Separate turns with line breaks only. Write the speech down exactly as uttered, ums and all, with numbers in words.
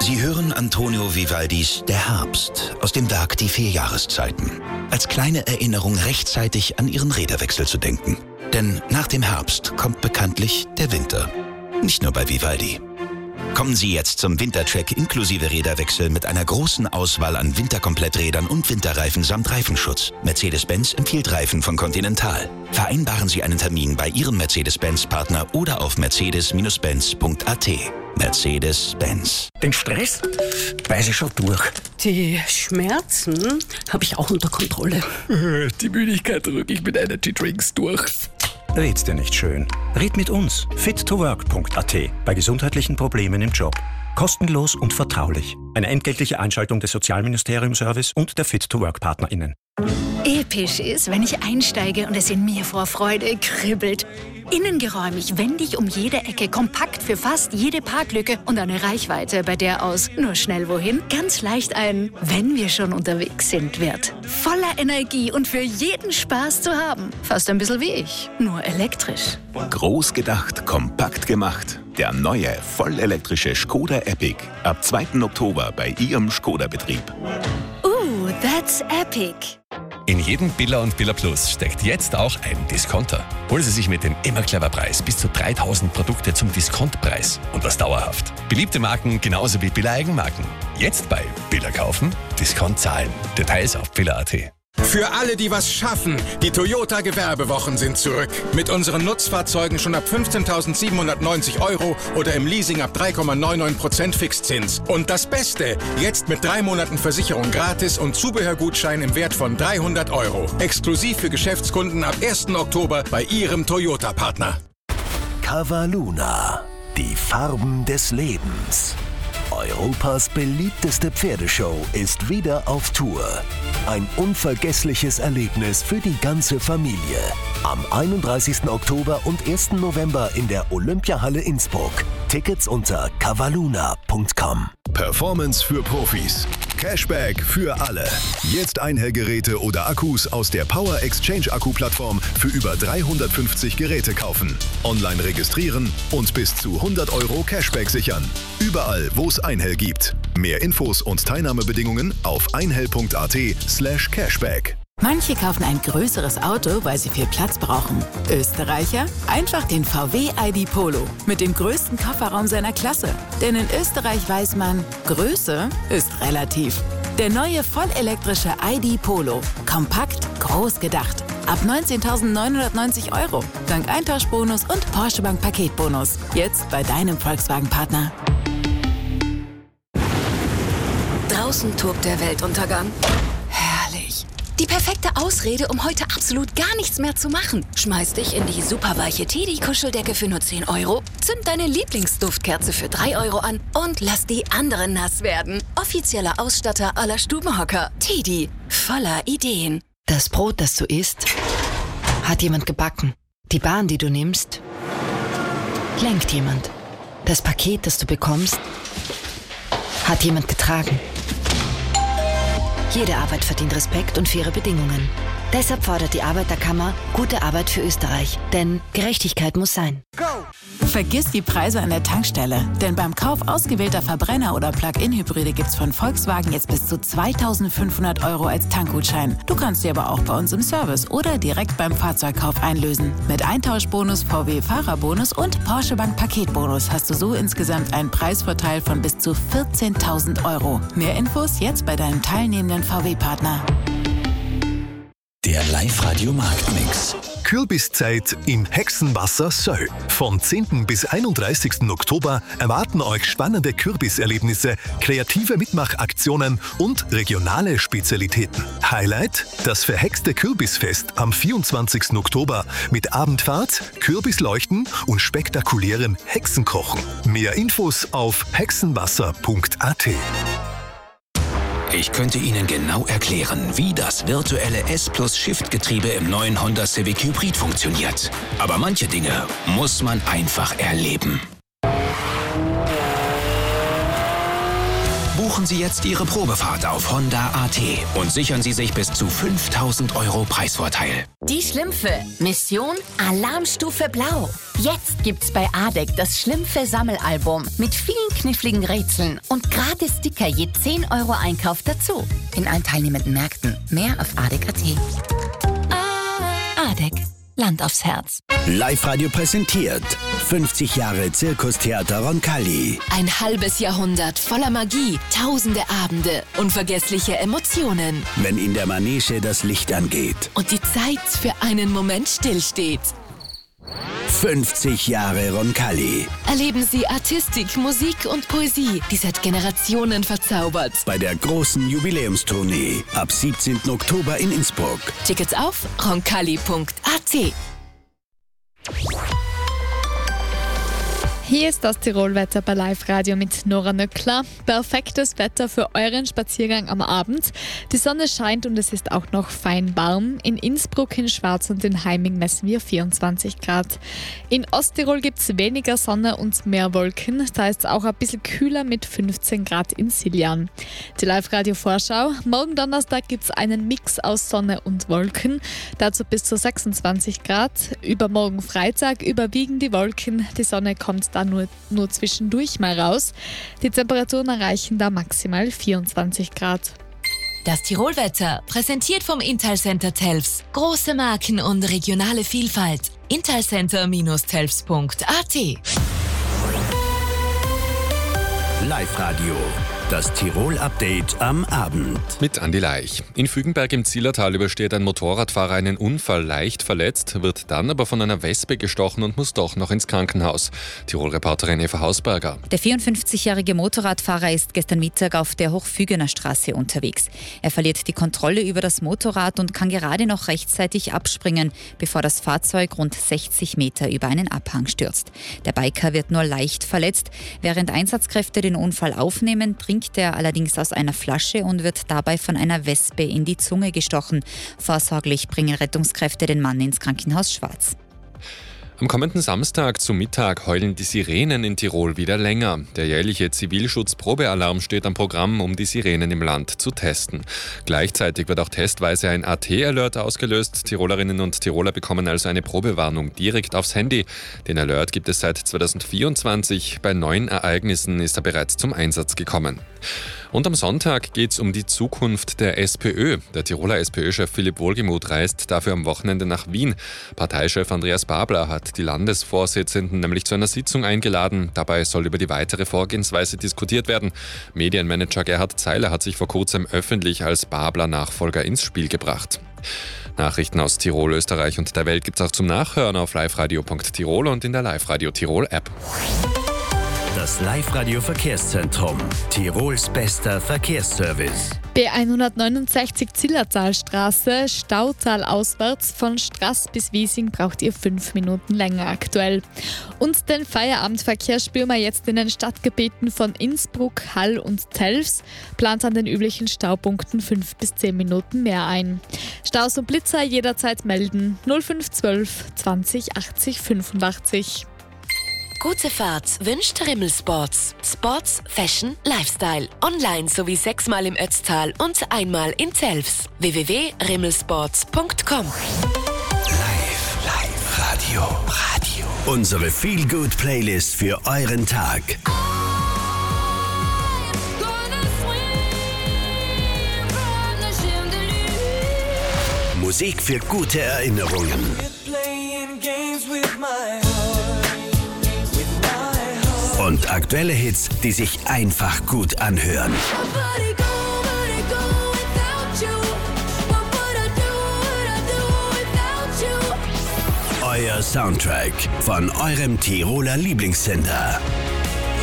Sie hören Antonio Vivaldis Der Herbst aus dem Werk Die vier Jahreszeiten. Als kleine Erinnerung rechtzeitig an Ihren Räderwechsel zu denken. Denn nach dem Herbst kommt bekanntlich der Winter. Nicht nur bei Vivaldi. Kommen Sie jetzt zum Wintercheck inklusive Räderwechsel mit einer großen Auswahl an Winterkompletträdern und Winterreifen samt Reifenschutz. Mercedes-Benz empfiehlt Reifen von Continental. Vereinbaren Sie einen Termin bei Ihrem Mercedes-Benz-Partner oder auf mercedes Bindestrich benz punkt a t. Mercedes-Benz.
Den Stress beiße ich schon durch.
Die Schmerzen habe ich auch unter Kontrolle.
Die Müdigkeit drücke ich mit Energy Drinks durch.
Red's dir nicht schön. Red mit uns. fit to work punkt a t. Bei gesundheitlichen Problemen im Job. Kostenlos und vertraulich. Eine entgeltliche Einschaltung des Sozialministerium-Service und der Fit-to-Work-PartnerInnen.
Episch ist, wenn ich einsteige und es in mir vor Freude kribbelt. Innengeräumig, wendig um jede Ecke, kompakt für fast jede Parklücke und eine Reichweite, bei der aus nur schnell wohin ganz leicht ein wenn wir schon unterwegs sind wird. Voller Energie und für jeden Spaß zu haben. Fast ein bisschen wie ich, nur elektrisch.
Groß gedacht, kompakt gemacht. Der neue, vollelektrische Skoda Epic. Ab zweiten Oktober bei Ihrem Skoda-Betrieb.
Uh, that's epic.
In jedem Billa und Billa Plus steckt jetzt auch ein Discounter. Holen Sie sich mit dem immer clever Preis bis zu dreitausend Produkte zum Diskontpreis. Und das dauerhaft. Beliebte Marken genauso wie Billa Eigenmarken. Jetzt bei Billa kaufen, Discount zahlen. Details auf billa punkt a t.
Für alle, die was schaffen, die Toyota Gewerbewochen sind zurück. Mit unseren Nutzfahrzeugen schon ab fünfzehntausendsiebenhundertneunzig Euro oder im Leasing ab drei Komma neunundneunzig Prozent Fixzins. Und das Beste, jetzt mit drei Monaten Versicherung gratis und Zubehörgutschein im Wert von dreihundert Euro. Exklusiv für Geschäftskunden ab ersten Oktober bei Ihrem Toyota-Partner.
Cavalluna, die Farben des Lebens. Europas beliebteste Pferdeshow ist wieder auf Tour. Ein unvergessliches Erlebnis für die ganze Familie. Am einunddreißigsten Oktober und ersten November in der Olympiahalle Innsbruck. Tickets unter cavalluna punkt com.
Performance für Profis. Cashback für alle. Jetzt Einhellgeräte oder Akkus aus der Power Exchange Akku-Plattform für über dreihundertfünfzig Geräte kaufen. Online registrieren und bis zu hundert Euro Cashback sichern. Überall, wo es Einhell gibt. Mehr Infos und Teilnahmebedingungen auf einhell punkt a t slash cashback.
Manche kaufen ein größeres Auto, weil sie viel Platz brauchen. Österreicher? Einfach den V W I D Polo mit dem größten Kofferraum seiner Klasse. Denn in Österreich weiß man, Größe ist relativ. Der neue vollelektrische I D Polo. Kompakt, groß gedacht. Ab neunzehntausendneunhundertneunzig Euro. Dank Eintauschbonus und Porsche Bank Paketbonus. Jetzt bei deinem Volkswagen-Partner.
Draußen tobt der Weltuntergang. Herrlich. Die perfekte Ausrede, um heute absolut gar nichts mehr zu machen. Schmeiß dich in die superweiche Teddy-Kuscheldecke für nur zehn Euro, zünd deine Lieblingsduftkerze für drei Euro an und lass die anderen nass werden. Offizieller Ausstatter aller Stubenhocker. Teddy. Voller Ideen.
Das Brot, das du isst, hat jemand gebacken. Die Bahn, die du nimmst, lenkt jemand. Das Paket, das du bekommst, hat jemand getragen. Jede Arbeit verdient Respekt und faire Bedingungen. Deshalb fordert die Arbeiterkammer gute Arbeit für Österreich. Denn Gerechtigkeit muss sein.
Vergiss die Preise an der Tankstelle. Denn beim Kauf ausgewählter Verbrenner- oder Plug-in-Hybride gibt's von Volkswagen jetzt bis zu zweitausendfünfhundert Euro als Tankgutschein. Du kannst sie aber auch bei uns im Service oder direkt beim Fahrzeugkauf einlösen. Mit Eintauschbonus, V W-Fahrerbonus und Porsche Bank Paketbonus hast du so insgesamt einen Preisvorteil von bis zu vierzehntausend Euro. Mehr Infos jetzt bei deinem teilnehmenden V W-Partner.
Der Live-Radio-Marktmix.
Kürbiszeit im Hexenwasser Söll. Vom zehnten bis einunddreißigsten Oktober erwarten euch spannende Kürbiserlebnisse, kreative Mitmachaktionen und regionale Spezialitäten. Highlight: das verhexte Kürbisfest am vierundzwanzigsten Oktober mit Abendfahrt, Kürbisleuchten und spektakulärem Hexenkochen. Mehr Infos auf hexenwasser punkt a t.
Ich könnte Ihnen genau erklären, wie das virtuelle S-Plus-Shift-Getriebe im neuen Honda Civic Hybrid funktioniert. Aber manche Dinge muss man einfach erleben. Buchen
Buchen Sie jetzt Ihre Probefahrt auf Honda A T und sichern Sie sich bis zu fünftausend Euro Preisvorteil.
Die Schlümpfe. Mission Alarmstufe Blau. Jetzt gibt's bei A D E C das Schlümpfe-Sammelalbum mit vielen kniffligen Rätseln und gratis Sticker je zehn Euro Einkauf dazu. In allen teilnehmenden Märkten. Mehr auf A D E C Punkt A T. A D E C. Land aufs Herz.
Live-Radio präsentiert fünfzig Jahre Zirkustheater Roncalli.
Ein halbes Jahrhundert voller Magie, tausende Abende, unvergessliche Emotionen.
Wenn in der Manege das Licht angeht.
Und die Zeit für einen Moment stillsteht.
fünfzig Jahre Roncalli.
Erleben Sie Artistik, Musik und Poesie, die seit Generationen verzaubert.
Bei der großen Jubiläumstournee ab siebzehnten Oktober in Innsbruck.
Tickets auf roncalli Punkt A T.
Hier ist das Tirolwetter bei Live Radio mit Nora Nöckler. Perfektes Wetter für euren Spaziergang am Abend. Die Sonne scheint und es ist auch noch fein warm. In Innsbruck, in Schwaz und in Heiming messen wir vierundzwanzig Grad. In Osttirol gibt es weniger Sonne und mehr Wolken. Da ist es auch ein bisschen kühler mit fünfzehn Grad in Siljan. Die Live Radio Vorschau. Morgen Donnerstag gibt es einen Mix aus Sonne und Wolken. Dazu bis zu sechsundzwanzig Grad. Übermorgen Freitag überwiegen die Wolken. Die Sonne kommt da nur, nur zwischendurch mal raus. Die Temperaturen erreichen da maximal vierundzwanzig Grad.
Das Tirolwetter, präsentiert vom Intal-Center Telfs. Große Marken und regionale Vielfalt. Intalcenter Telfs Punkt A T.
Live-Radio. Das Tirol-Update am Abend.
Mit Andi Laich. In Fügenberg im Zillertal übersteht ein Motorradfahrer einen Unfall leicht verletzt, wird dann aber von einer Wespe gestochen und muss doch noch ins Krankenhaus. Tirol-Reporterin Eva Hausberger.
Der vierundfünfzigjährige Motorradfahrer ist gestern Mittag auf der Hochfügener Straße unterwegs. Er verliert die Kontrolle über das Motorrad und kann gerade noch rechtzeitig abspringen, bevor das Fahrzeug rund sechzig Meter über einen Abhang stürzt. Der Biker wird nur leicht verletzt. Während Einsatzkräfte den Unfall aufnehmen, trinkt er allerdings aus einer Flasche und wird dabei von einer Wespe in die Zunge gestochen. Vorsorglich bringen Rettungskräfte den Mann ins Krankenhaus Schwaz.
Am kommenden Samstag zum Mittag heulen die Sirenen in Tirol wieder länger. Der jährliche Zivilschutz-Probealarm steht am Programm, um die Sirenen im Land zu testen. Gleichzeitig wird auch testweise ein A T-Alert ausgelöst. Tirolerinnen und Tiroler bekommen also eine Probewarnung direkt aufs Handy. Den Alert gibt es seit zweitausendvierundzwanzig. Bei neuen Ereignissen ist er bereits zum Einsatz gekommen. Und am Sonntag geht es um die Zukunft der SPÖ. Der Tiroler SPÖ-Chef Philipp Wohlgemuth reist dafür am Wochenende nach Wien. Parteichef Andreas Babler hat die Landesvorsitzenden nämlich zu einer Sitzung eingeladen. Dabei soll über die weitere Vorgehensweise diskutiert werden. Medienmanager Gerhard Zeiler hat sich vor kurzem öffentlich als Babler-Nachfolger ins Spiel gebracht. Nachrichten aus Tirol, Österreich und der Welt gibt es auch zum Nachhören auf liveradio Punkt tirol und in der Live-Radio Tirol-App.
Das Live-Radio-Verkehrszentrum. Tirols bester Verkehrsservice.
B hundertneunundsechzig Zillertalstraße, Stautal auswärts von Straß bis Wiesing braucht ihr fünf Minuten länger aktuell. Und den Feierabendverkehr spüren wir jetzt in den Stadtgebieten von Innsbruck, Hall und Telfs. Plant an den üblichen Staupunkten fünf bis zehn Minuten mehr ein. Staus und Blitzer jederzeit melden null fünf zwölf zwanzig achtzig fünfundachtzig.
Gute Fahrt wünscht Rimmel Sports. Sports, Fashion, Lifestyle. Online sowie sechsmal im Ötztal und einmal in Telfs. w w w punkt rimmelsports punkt com.
Live, Live, Radio, Radio. Unsere Feel-Good-Playlist für euren Tag. Musik für gute Erinnerungen. Und aktuelle Hits, die sich einfach gut anhören. Euer Soundtrack von eurem Tiroler Lieblingssender.